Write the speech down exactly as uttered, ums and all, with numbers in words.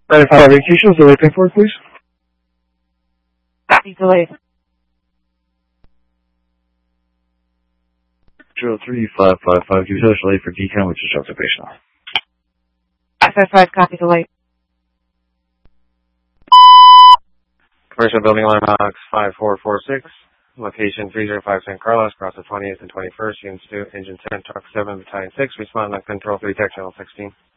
ninety-five vacations, delay pay for it, please. Copy, delay. zero three five five five, give us delay for decon, which is observational. five five five, copy, delay. Commercial building alarm box five four four six, location three zero five San Carlos, across the twentieth and twenty-first, Units two, Engine ten, Truck seven, Battalion six, respond on control three, tech channel sixteen.